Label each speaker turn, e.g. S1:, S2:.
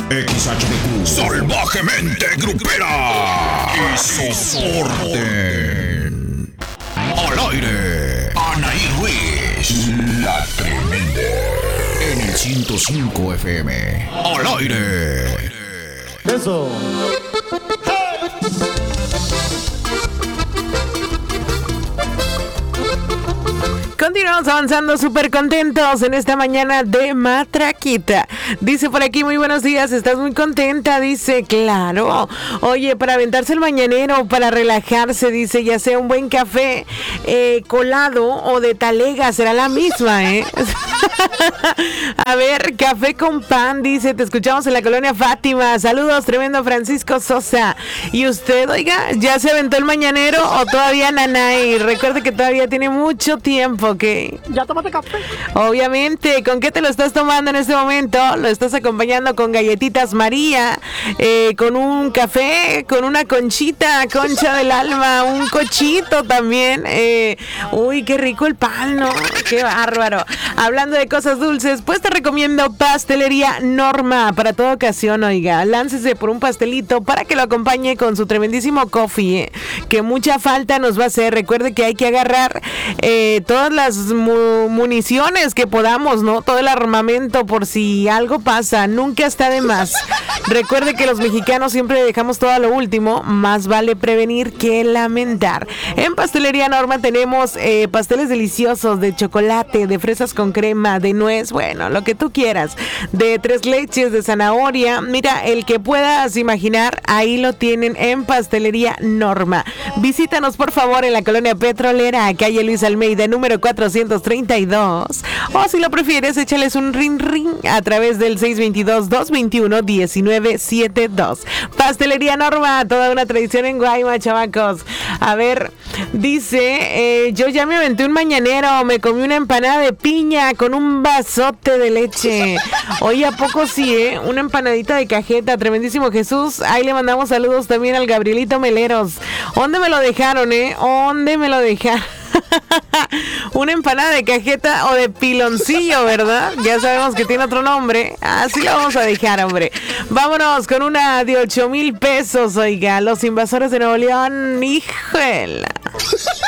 S1: XHDQ, salvajemente grupera. Y soporten. Al aire, Anaí Ruiz, la tremenda. En el 105 FM. Al aire.
S2: Eso.
S3: Continuamos avanzando súper contentos en esta mañana de matraquita. Dice por aquí, muy buenos días, ¿estás muy contenta? Dice, claro. Oye, para aventarse el mañanero, para relajarse, dice, ya sea un buen café colado o de talega, será la misma, ¿eh? A ver, café con pan, dice, te escuchamos en la colonia Fátima. Saludos, tremendo Francisco Sosa. ¿Y usted, oiga, ya se aventó el mañanero o todavía nanay? Recuerde que todavía tiene mucho tiempo. Okay.
S2: ¿Ya tomaste café?
S3: Obviamente, ¿con qué te lo estás tomando en este momento? Lo estás acompañando con galletitas María, con un café, con una conchita, concha del alma, un cochito también. Uy, qué rico el pan, ¿no? Qué bárbaro. Hablando de cosas dulces, pues te recomiendo Pastelería Norma para toda ocasión, oiga. Láncese por un pastelito para que lo acompañe con su tremendísimo coffee, que mucha falta nos va a hacer. Recuerde que hay que agarrar todas las municiones que podamos, ¿no? Todo el armamento por si algo pasa, nunca está de más. Recuerde que los mexicanos siempre dejamos todo a lo último, más vale prevenir que lamentar. En Pastelería Norma tenemos pasteles deliciosos de chocolate, de fresas con crema, de nuez, bueno, lo que tú quieras, de 3 leches, de zanahoria, mira, el que puedas imaginar, ahí lo tienen en Pastelería Norma. Visítanos por favor en la colonia petrolera, calle Luis Almeida, número 432, o si lo prefieres, échales un ring a través del 622-221-1972. Pastelería Norma, toda una tradición en Guaymas, chavacos. A ver, dice, yo ya me aventé un mañanero, me comí una empanada de piña con un vasote de leche. Oye, ¿a poco sí, una empanadita de cajeta, tremendísimo Jesús. Ahí le mandamos saludos también al Gabrielito Meleros. ¿Dónde me lo dejaron, ¿Dónde me lo dejaron? Una empanada de cajeta o de piloncillo, ¿verdad? Ya sabemos que tiene otro nombre. Así lo vamos a dejar, hombre. Vámonos con una de 8,000 pesos, oiga. Los Invasores de Nuevo León, híjole.